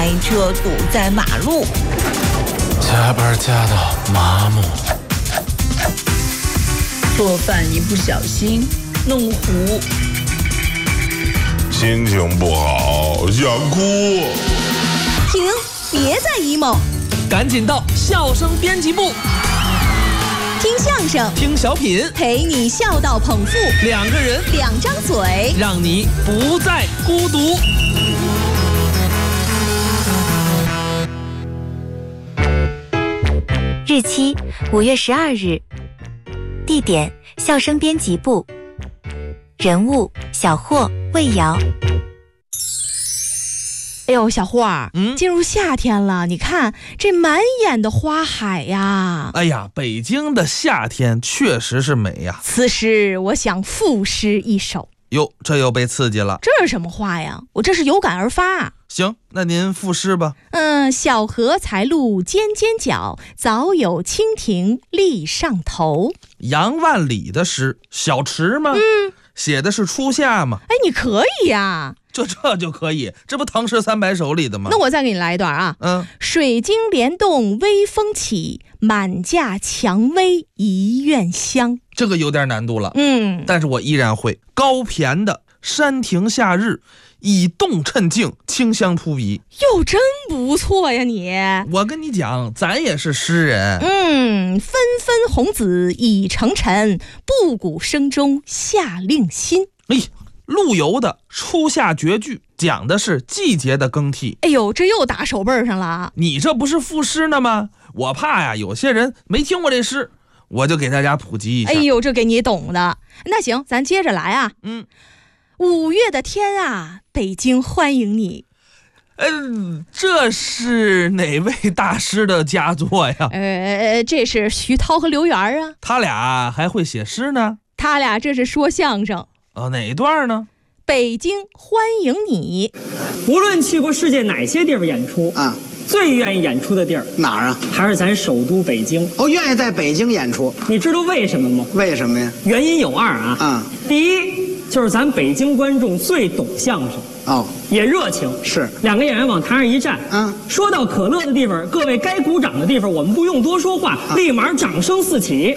开车堵在马路， 加班加到麻木， 做饭一不小心弄糊， 心情不好想哭。 停，别再 emo， 赶紧到笑声编辑部， 听相声， 听小品， 陪你笑到捧腹， 两个人， 两张嘴， 让你不再孤独。 日期5月12日，地点笑声编辑部，人物小霍、魏瑶。 哎呦，小霍儿，进入夏天了，你看这满眼的花海呀！ 哎呀，北京的夏天确实是美呀。 此时我想赋诗一首。 哟，这又被刺激了。 这是什么话呀？我这是有感而发。 行，那您赋诗吧。 小荷才露尖尖角，早有蜻蜓立上头。 杨万里的诗，小池吗？写的是初夏吗？ 哎，你可以呀。 这就可以，这不唐诗300首里的吗？ 那我再给你来一段啊。水晶帘动微风起，满架蔷薇一院香。 这个有点难度了。但是我依然会。高骈的山庭夏日，以动衬静，清香扑鼻。 哟，真不错呀你。 我跟你讲，咱也是诗人。 纷纷红紫已成尘，布谷声中夏令新。 陆游的初夏绝句讲的是季节的更替。 哎呦，这又打手背上了。 你这不是赋诗呢吗？我怕呀有些人没听过这诗，我就给大家普及一下。 哎呦，这给你懂的。那行，咱接着来啊。5月的天啊，北京欢迎你。 这是哪位大师的佳作呀？ 这是徐涛和刘源啊。 他俩还会写诗呢？ 他俩这是说相声。 哪一段呢？ 北京欢迎你。 无论去过世界哪些地方演出啊，最愿意演出的地儿哪儿啊？ 还是咱首都北京。 愿意在北京演出。 你知道为什么吗？ 为什么呀？ 原因有2啊。第一就是咱北京观众最懂相声，也热情。 是 2个演员往台上一站，说到可乐的地方，各位该鼓掌的地方，我们不用多说话，立马掌声四起。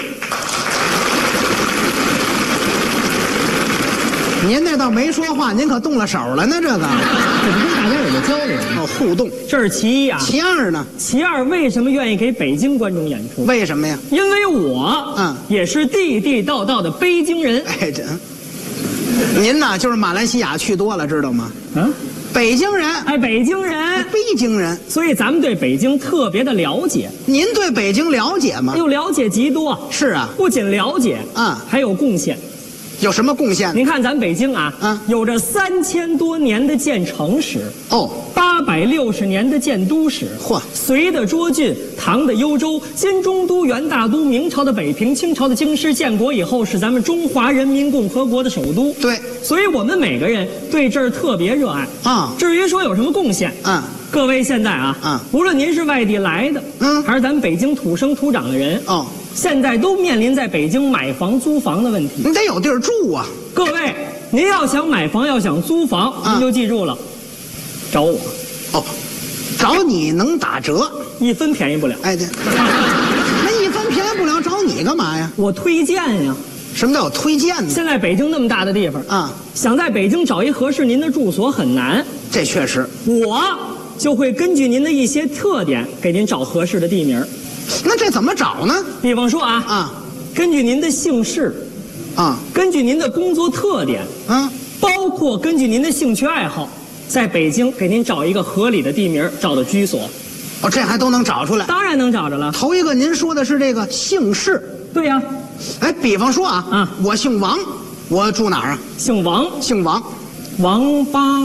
您那倒没说话，您可动了手了呢，这个。 这不跟大家有个交流互动。 这是其一啊。 其2呢？ 其2为什么愿意给北京观众演出？ 为什么呀？ 因为我也是地地道道的北京人。 您呐就是马来西亚去多了，知道吗？北京人。 北京人， 北京人。 所以咱们对北京特别的了解。 您对北京了解吗？ 了解极多。是啊，不仅了解还有贡献。 有什么贡献？ 您看咱北京有着3000多年的建城史，860年的建都史。隋的涿郡，唐的幽州，金中都、元大都，明朝的北平，清朝的京师，建国以后是咱们中华人民共和国的首都。 对， 所以我们每个人对这儿特别热爱至于说有什么贡献各位现在无论您是外地来的还是咱们北京土生土长的人现在都面临在北京买房租房的问题。 你得有地儿住啊。 各位，您要想买房，要想租房，您就记住了，找我。 找你能打折 ，1分便宜不了。 对，那1分便宜不了，找你干嘛呀？ 我推荐呀。 什么叫有推荐呢？ 现在北京那么大的地方想在北京找一合适您的住所很难。 这确实。 我就会根据您的一些特点，给您找合适的地名。 那这怎么找呢？ 比方说根据您的姓氏根据您的工作特点包括根据您的兴趣爱好，在北京给您找一个合理的地名，找到居所。 这还都能找出来？ 当然能找着了。 头一个您说的是这个姓氏。 对呀。 比方说我姓王，我住哪儿姓王。王八。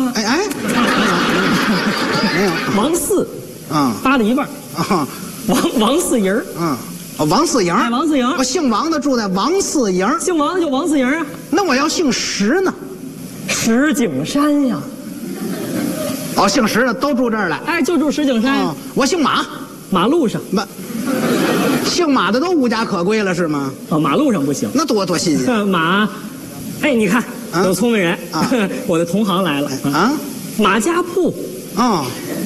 没有。 王四。八的一半。王四营。 王四营。 王四营。 我姓王的住在王四营。 姓王的就王四营啊。 那我要姓石呢？ 石景山呀。 姓石的都住这儿来。 就住石景山。 我姓马， 马路上。 姓马的都无家可归了是吗？ 马路上不行。 那多新鲜。 马，你看有聪明人我的同行来了马家铺。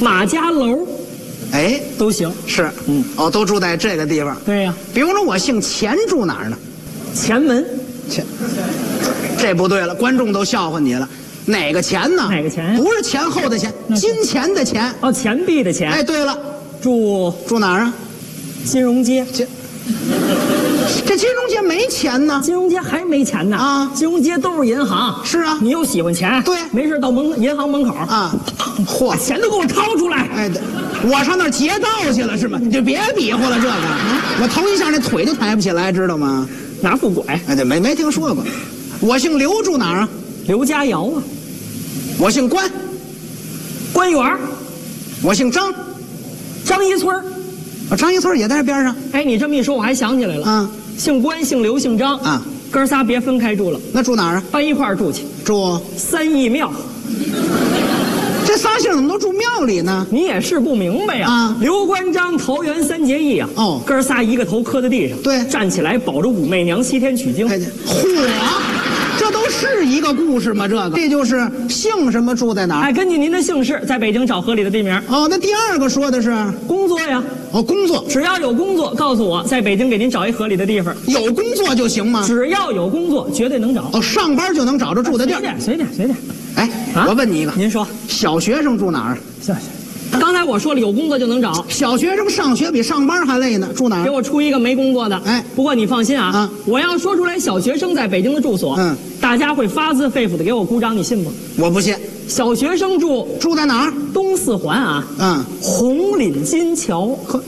马家楼， 哎， 都行。 是，都住在这个地方。 对呀， 比方说我姓钱，住哪儿呢？ 前门。 这不对了，观众都笑话你了。哪个钱呢？ 哪个钱？ 不是钱后的钱，金钱的钱。 哦，钱币的钱。 哎，对了， 住哪儿啊？ 金融街。 这金融街没钱呢。 金融街还没钱呢啊！金融街都是银行。 是啊， 你又喜欢钱， 对， 没事到银行门口啊，嚯， 钱都给我掏出来。 哎，我上那儿劫道去了是吗？你就别比划了这个，我头一下那腿就抬不起来，知道吗？ 拿副拐。 哎，对，没听说过。我姓刘，住哪儿啊？ 刘家窑啊。 我姓关， 关园。 我姓张， 张一村。 张一村也在这边上。 哎，你这么一说，我还想起来了。 啊， 姓关、姓刘、姓张啊， 哥仨别分开住了。 那住哪儿啊？ 搬一块儿住去。 住三义庙。 这仨姓怎么都住庙里呢？ 你也是不明白呀！啊，刘关张桃园三结义啊！ 哦， 哥仨一个头磕在地上， 对， 站起来保着武媚娘西天取经。 嚯！这都是一个故事吗？这就是姓什么住在哪儿？ 哎，根据您的姓氏，在北京找合理的地名。 哦，那第二个说的是工作呀。 哦，工作， 只要有工作，告诉我，在北京给您找一合理的地方。 有工作就行吗？ 只要有工作，绝对能找。 哦，上班就能找着住的地儿。 随便。 哎，我问你一个， 您说， 小学生住哪儿？ 小学。刚才我说了，有工作就能找。 小学生上学比上班还累呢，住哪儿？ 给我出一个没工作的。 哎， 不过你放心啊，我要说出来小学生在北京的住所，大家会发自肺腑的给我鼓掌，你信吗？ 我不信。 小学生住在哪儿？ 东四环啊，红岭金桥。 嘿，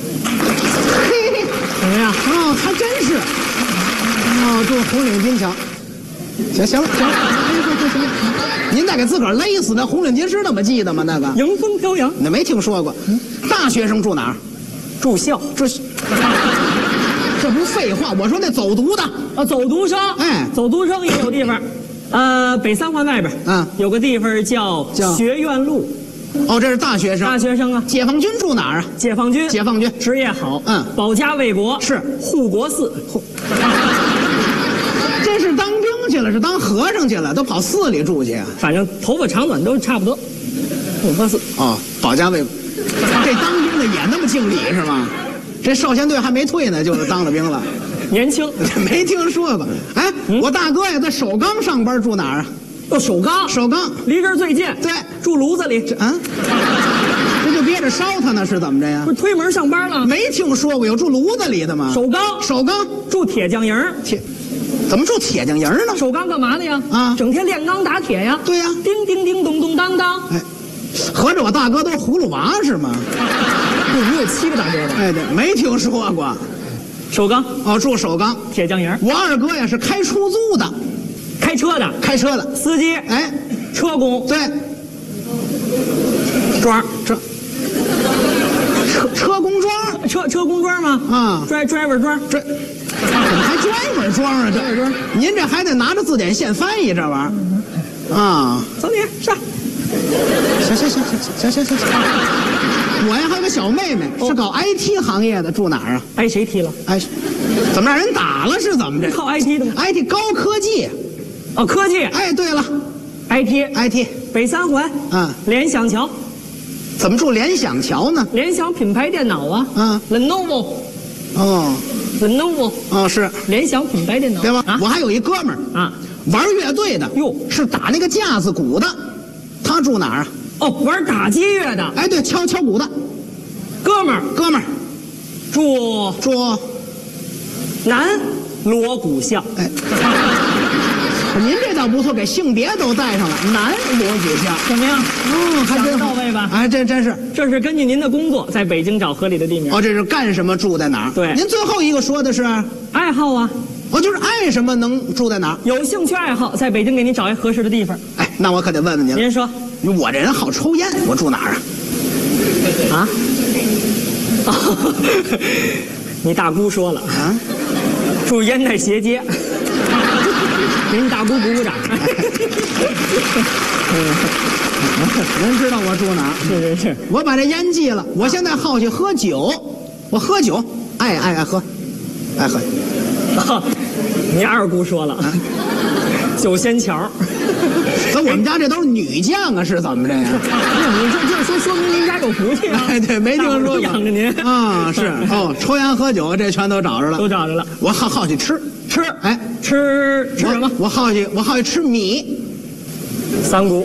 怎么样？ 哦，还真是。哦，住红岭金桥。行了，您再给自个儿勒死，那红领巾是那么记的吗？那个迎风飘扬， 那没听说过。大学生住哪儿？ 住校。 这不是废话？我说那走读的啊，走读生。 哎， 走读生也有地方。北三环外边有个地方叫学院路。 哦，这是大学生。 大学生啊。 解放军住哪儿啊？ 解放军职业好。保家卫国。 是护国寺。 这是当兵去了，是当和尚去了，都跑寺里住去啊？ 反正头发长短都差不多。护国寺。 哦，保家卫国。这当兵的也那么敬礼是吗？这少先队还没退呢，就是当了兵了。 年轻， 没听说过。哎，我大哥呀，在首钢上班，住哪儿啊？ 哦，首钢，离这儿最近。 对， 住炉子里。 这就憋着烧他呢，是怎么着呀？ 不是推门上班了？ 没听说过有住炉子里的吗？ 首钢住铁匠营。 怎么住铁匠营呢？ 首钢干嘛的呀？啊，整天炼钢打铁呀。 对呀， 叮叮叮咚咚当当。 哎，合着我大哥都是葫芦娃是吗？ 你有7个大哥的。 哎，对，没听说过。 首钢哦，住首钢铁匠营。 我二哥呀是开出租的， 开车的司机。 哎， 车工。 对， 桩车工桩， 车工桩吗？啊，driver 桩， 怎么还driver桩啊？这您这还得拿着字典现翻译这玩意儿啊？ 走你上。 行。我呀还有个小妹妹是搞 IT 行业的，住哪儿啊？ 挨谁踢了？ 哎，怎么让人打了是怎么着？ 靠 IT 的吗 ？IT 高科技。 哦，科技。 哎，对了 ，IT 北三环。联想桥。 怎么住联想桥呢？ 联想品牌电脑啊。Lenovo。 哦。 Lenovo。 哦，是联想品牌电脑， 对吧？我还有一哥们儿啊，玩乐队的。 哟， 是打那个架子鼓的。他住哪儿啊？ 哦，玩打击乐的。 哎，对，敲鼓的。 哥们儿住南锣鼓巷。 哎，您这倒不错，给性别都带上了。南锣鼓巷怎么样？ 还真到位吧？ 哎，真是。 这是根据您的工作在北京找合理的地名。 哦，这是干什么住在哪儿？ 对， 您最后一个说的是爱好啊。 哦，就是爱什么能住在哪儿？ 有兴趣爱好，在北京给您找一合适的地方。 哎，那我可得问问您了。 您说， 我这人好抽烟，我住哪儿啊？ 你大姑说了啊，住烟台斜街。给你大姑鼓掌。 您知道我住哪儿？ 是。 我把这烟戒了，我现在好去喝酒，我喝酒，爱喝，爱喝。 你二姑说了，酒仙桥。 咱我们家这都是女将啊，是怎么着呀？ 你这说明您家有福气啊！ 哎，对，没听说过养着您啊，是哦，抽烟喝酒这全都找着了， 都找着了。 我好奇吃，哎， 吃什么？ 我好奇吃米， 三姑。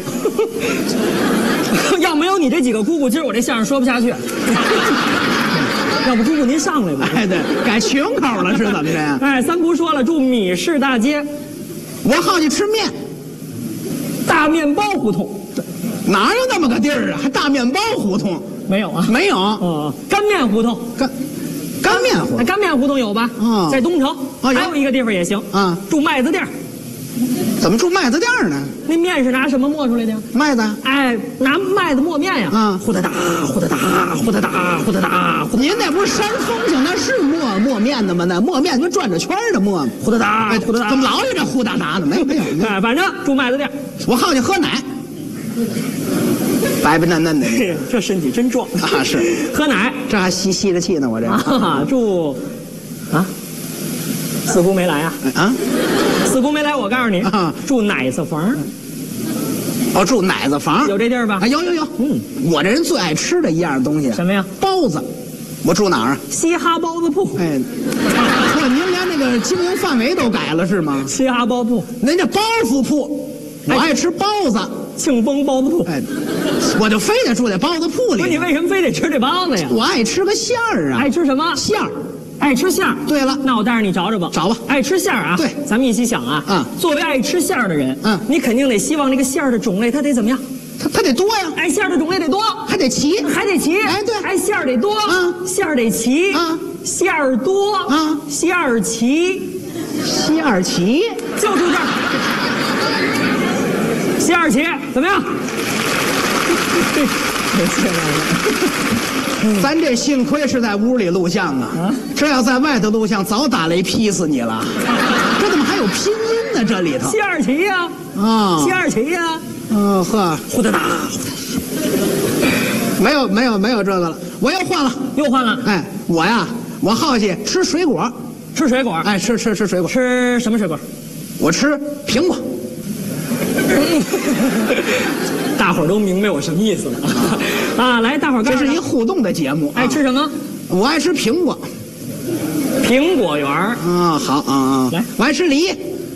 要没有你这几个姑姑，今儿我这相声说不下去。要不姑姑您上来吧？ 哎，对，改群口了是怎么着呀？ 哎，三姑说了，住米市大街。 我好奇吃面， 大面包胡同。 哪有那么个地儿啊？还大面包胡同？ 没有啊？ 没有。 干面胡同。 干面胡同。 干面胡同有吧？在东城。还有一个地方也行。住麦子店。 怎么住麦子店呢？ 那面是拿什么磨出来的？ 麦子。 哎，拿麦子磨面呀。呼哒哒，呼哒哒，呼哒哒，呼哒哒。 您那不是山风景，那是磨面的吗？那磨面就转着圈的磨。 呼哒哒，呼哒哒。 怎么老有这呼哒哒的？没有。 哎，反正住麦子店。 我好奇喝奶。白白嫩嫩的， 这身体真壮啊！是喝奶， 这还吸着气呢，我这住四姑没来啊？四姑没来，我告诉你住奶子房。 哦，住奶子房有这地儿吧？ 有。我这人最爱吃的一样东西， 什么呀？ 包子。我住哪儿啊？ 嘻哈包子铺。 哎，您连那个经营范围都改了是吗？ 嘻哈包铺， 人家包子铺，我爱吃包子。 庆丰包子铺， 哎，我就非得住在包子铺里。 不是你为什么非得吃这包子呀？ 我爱吃个馅儿啊！ 爱吃什么馅儿？ 爱吃馅儿。 对了， 那我带着你找吧。 找吧。 爱吃馅儿啊！ 对， 咱们一起想啊。作为爱吃馅儿的人，你肯定得希望这个馅儿的种类它得怎么样？ 它得多呀！ 哎，馅儿的种类得多， 还得齐， 还得齐。 哎，对， 哎，馅儿得多馅儿得齐馅儿多馅儿齐， 馅儿齐， 就住这儿。馅儿齐怎么样？ 咱这幸亏是在屋里录像啊！这要在外头录像，早打雷劈死你了。这怎么还有拼音呢？这里头馅儿齐呀！馅儿齐呀！ 呵， 呼哒哒， 没有这个了，我又换了。哎，我好奇吃水果，哎，吃水果， 吃什么水果？ 我吃苹果。 大伙儿都明白我什么意思了来，大伙儿这是一互动的节目。 爱吃什么？ 我爱吃苹果。 苹果园好来，我爱吃梨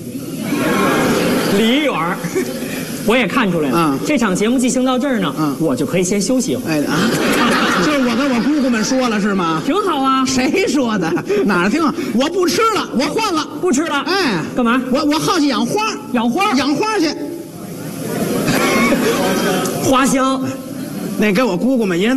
园我也看出来了。这场节目进行到这儿呢，我就可以先休息一会儿。 就是我跟我姑姑们说了是吗？ 挺好啊。 谁说的？哪儿挺好？我不吃了，我换了， 不吃了。 哎， 干嘛？ 我好奇养花去。 花香， 那给我姑姑们一人